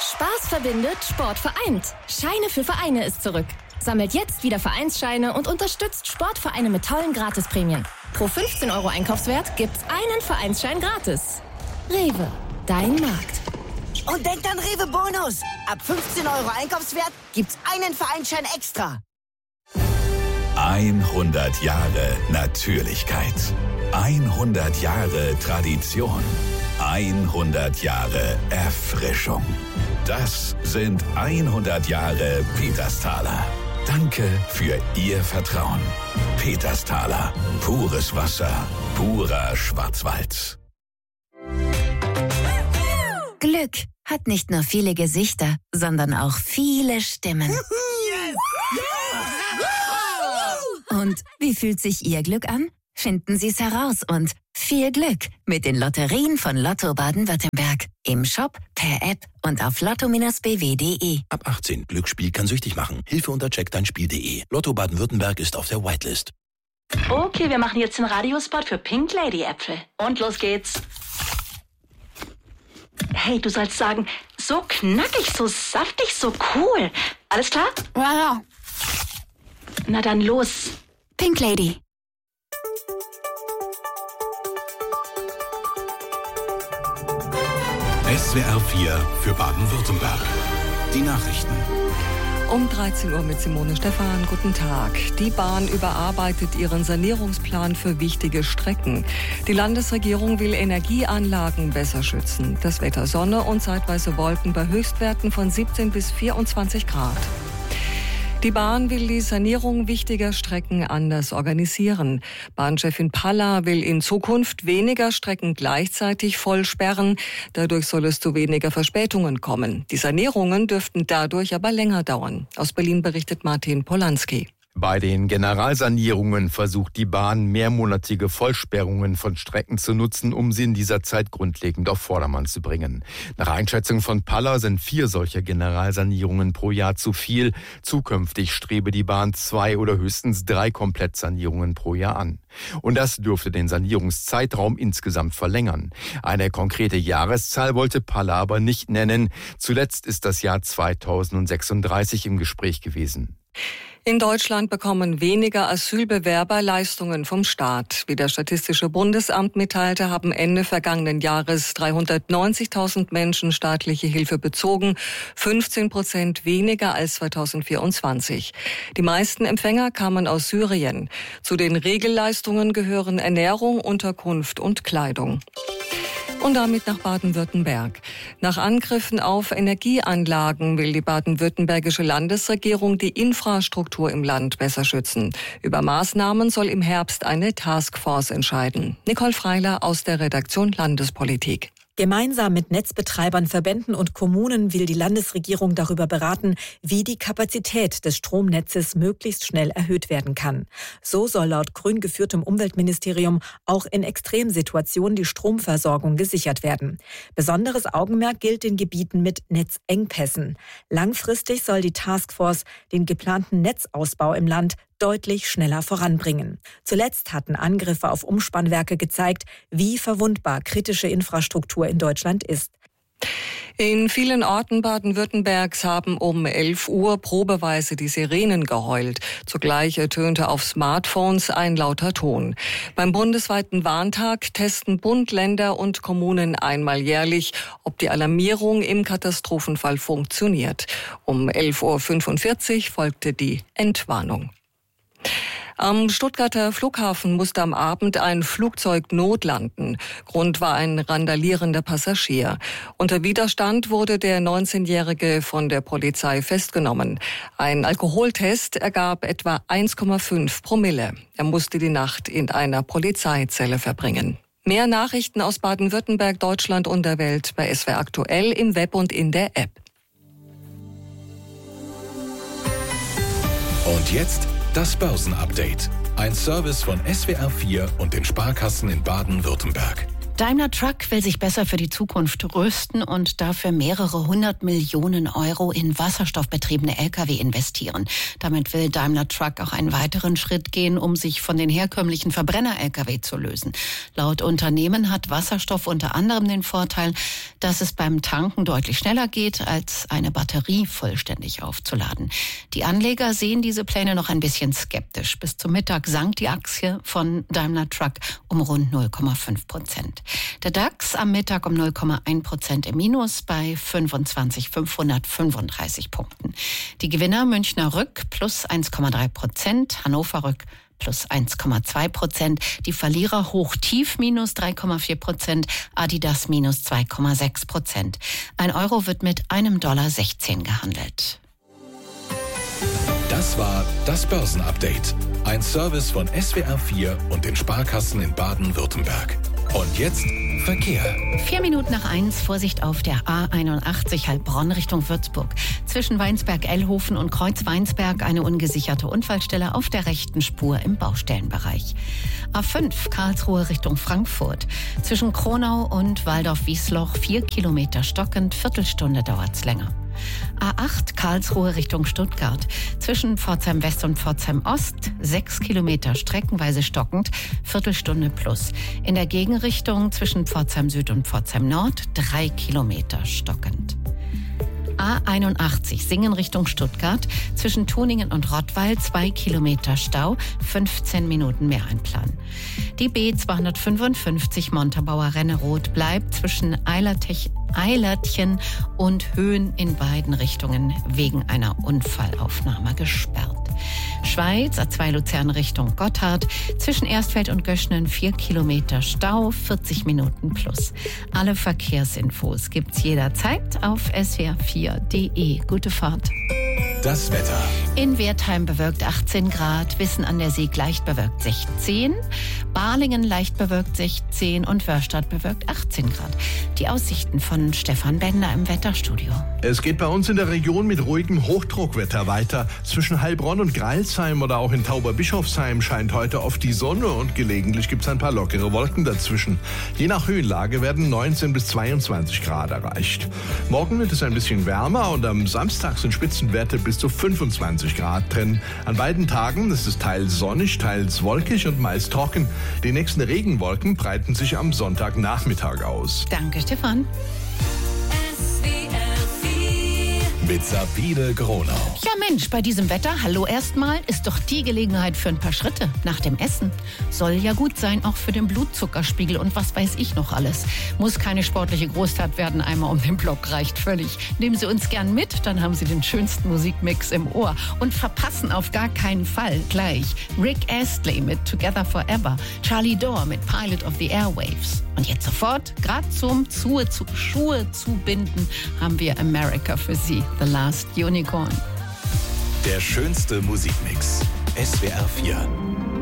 Spaß verbindet, Sport vereint. Scheine für Vereine ist zurück. Sammelt jetzt wieder Vereinsscheine und unterstützt Sportvereine mit tollen Gratisprämien. Pro 15 € Einkaufswert gibt's einen Vereinsschein gratis. Rewe, dein Markt. Und denkt an Rewe Bonus. Ab 15 € Einkaufswert gibt's einen Vereinsschein extra. 100 Jahre Natürlichkeit. 100 Jahre Tradition. 100 Jahre Erfrischung. Das sind 100 Jahre Petersthaler. Danke für Ihr Vertrauen. Petersthaler. Pures Wasser. Purer Schwarzwald. Glück hat nicht nur viele Gesichter, sondern auch viele Stimmen. Und wie fühlt sich Ihr Glück an? Finden Sie es heraus und viel Glück mit den Lotterien von Lotto Baden-Württemberg. Im Shop, per App und auf lotto-bw.de. Ab 18. Glücksspiel kann süchtig machen. Hilfe unter checkdeinspiel.de. Lotto Baden-Württemberg ist auf der Whitelist. Okay, wir machen jetzt den Radiospot für Pink Lady Äpfel. Und los geht's. Hey, du sollst sagen, so knackig, so saftig, so cool. Alles klar? Ja. Na dann los. Pink Lady. SWR 4 für Baden-Württemberg. Die Nachrichten. Um 13 Uhr mit Simone Stephan. Guten Tag. Die Bahn überarbeitet ihren Sanierungsplan für wichtige Strecken. Die Landesregierung will Energieanlagen besser schützen. Das Wetter Sonne und zeitweise Wolken bei Höchstwerten von 17 bis 24 Grad. Die Bahn will die Sanierung wichtiger Strecken anders organisieren. Bahnchefin Palla will in Zukunft weniger Strecken gleichzeitig voll sperren. Dadurch soll es zu weniger Verspätungen kommen. Die Sanierungen dürften dadurch aber länger dauern. Aus Berlin berichtet Martin Polanski. Bei den Generalsanierungen versucht die Bahn, mehrmonatige Vollsperrungen von Strecken zu nutzen, um sie in dieser Zeit grundlegend auf Vordermann zu bringen. Nach Einschätzung von Palla sind 4 solcher Generalsanierungen pro Jahr zu viel. Zukünftig strebe die Bahn 2 oder höchstens 3 Komplettsanierungen pro Jahr an. Und das dürfte den Sanierungszeitraum insgesamt verlängern. Eine konkrete Jahreszahl wollte Palla aber nicht nennen. Zuletzt ist das Jahr 2036 im Gespräch gewesen. In Deutschland bekommen weniger Asylbewerber Leistungen vom Staat. Wie das Statistische Bundesamt mitteilte, haben Ende vergangenen Jahres 390.000 Menschen staatliche Hilfe bezogen, 15% weniger als 2024. Die meisten Empfänger kamen aus Syrien. Zu den Regelleistungen gehören Ernährung, Unterkunft und Kleidung. Und damit nach Baden-Württemberg. Nach Angriffen auf Energieanlagen will die baden-württembergische Landesregierung die Infrastruktur im Land besser schützen. Über Maßnahmen soll im Herbst eine Taskforce entscheiden. Nicole Freiler aus der Redaktion Landespolitik. Gemeinsam mit Netzbetreibern, Verbänden und Kommunen will die Landesregierung darüber beraten, wie die Kapazität des Stromnetzes möglichst schnell erhöht werden kann. So soll laut grün geführtem Umweltministerium auch in Extremsituationen die Stromversorgung gesichert werden. Besonderes Augenmerk gilt den Gebieten mit Netzengpässen. Langfristig soll die Taskforce den geplanten Netzausbau im Land deutlich schneller voranbringen. Zuletzt hatten Angriffe auf Umspannwerke gezeigt, wie verwundbar kritische Infrastruktur in Deutschland ist. In vielen Orten Baden-Württembergs haben um 11 Uhr probeweise die Sirenen geheult. Zugleich ertönte auf Smartphones ein lauter Ton. Beim bundesweiten Warntag testen Bund, Länder und Kommunen einmal jährlich, ob die Alarmierung im Katastrophenfall funktioniert. Um 11.45 Uhr folgte die Entwarnung. Am Stuttgarter Flughafen musste am Abend ein Flugzeug notlanden. Grund war ein randalierender Passagier. Unter Widerstand wurde der 19-Jährige von der Polizei festgenommen. Ein Alkoholtest ergab etwa 1,5 Promille. Er musste die Nacht in einer Polizeizelle verbringen. Mehr Nachrichten aus Baden-Württemberg, Deutschland und der Welt bei SWR aktuell im Web und in der App. Und jetzt das Börsenupdate. Ein Service von SWR 4 und den Sparkassen in Baden-Württemberg. Daimler Truck will sich besser für die Zukunft rüsten und dafür mehrere 100 Millionen Euro in wasserstoffbetriebene Lkw investieren. Damit will Daimler Truck auch einen weiteren Schritt gehen, um sich von den herkömmlichen Verbrenner-Lkw zu lösen. Laut Unternehmen hat Wasserstoff unter anderem den Vorteil, dass es beim Tanken deutlich schneller geht, als eine Batterie vollständig aufzuladen. Die Anleger sehen diese Pläne noch ein bisschen skeptisch. Bis zum Mittag sank die Aktie von Daimler Truck um rund 0,5%. Der DAX am Mittag um 0,1% im Minus bei 25.535 Punkten. Die Gewinner Münchner Rück plus 1,3%, Hannover Rück plus 1,2%, die Verlierer Hoch-Tief minus 3,4%, Adidas minus 2,6%. Ein Euro wird mit $1,16 gehandelt. Das war das Börsenupdate. Ein Service von SWR4 und den Sparkassen in Baden-Württemberg. Und jetzt Verkehr. 1:04, Vorsicht auf der A81 Heilbronn Richtung Würzburg. Zwischen Weinsberg-Ellhofen und Kreuz-Weinsberg eine ungesicherte Unfallstelle auf der rechten Spur im Baustellenbereich. A5 Karlsruhe Richtung Frankfurt. Zwischen Kronau und Waldorf-Wiesloch 4 Kilometer stockend, Viertelstunde dauert's länger. A8 Karlsruhe Richtung Stuttgart. Zwischen Pforzheim West und Pforzheim Ost 6 Kilometer streckenweise stockend, Viertelstunde plus. In der Gegenrichtung zwischen Pforzheim Süd und Pforzheim Nord 3 Kilometer stockend. A81 Singen Richtung Stuttgart. Zwischen Tuningen und Rottweil 2 Kilometer Stau, 15 Minuten mehr einplanen. Die B255 Montabaur Renneroth bleibt zwischen Eilertchen und Höhen in beiden Richtungen wegen einer Unfallaufnahme gesperrt. Schweiz, A2 Luzern Richtung Gotthard, zwischen Erstfeld und Göschnen 4 Kilometer Stau, 40 Minuten plus. Alle Verkehrsinfos gibt's jederzeit auf swr4.de. Gute Fahrt. Das Wetter. In Wertheim bewölkt 18 Grad, Wissen an der Sieg leicht bewölkt 16, Balingen leicht bewölkt 16 und Wörstadt bewölkt 18 Grad. Die Aussichten von Stefan Bender im Wetterstudio. Es geht bei uns in der Region mit ruhigem Hochdruckwetter weiter. Zwischen Heilbronn und Greilsheim oder auch in Tauberbischofsheim scheint heute oft die Sonne und gelegentlich gibt es ein paar lockere Wolken dazwischen. Je nach Höhenlage werden 19 bis 22 Grad erreicht. Morgen wird es ein bisschen wärmer und am Samstag sind Spitzenwerte bis zu 25 Grad drin. An beiden Tagen ist es teils sonnig, teils wolkig und meist trocken. Die nächsten Regenwolken breiten sich am Sonntagnachmittag aus. Danke, Stefan. Mit Sabine Gronau. Ja Mensch, bei diesem Wetter, hallo erstmal, ist doch die Gelegenheit für ein paar Schritte nach dem Essen. Soll ja gut sein, auch für den Blutzuckerspiegel und was weiß ich noch alles. Muss keine sportliche Großtat werden, einmal um den Block reicht völlig. Nehmen Sie uns gern mit, dann haben Sie den schönsten Musikmix im Ohr. Und verpassen auf gar keinen Fall gleich Rick Astley mit Together Forever, Charlie Dore mit Pilot of the Airwaves. Und jetzt sofort, gerade zum Schuhe zubinden, haben wir America für Sie, The Last Unicorn. Der schönste Musikmix. SWR4.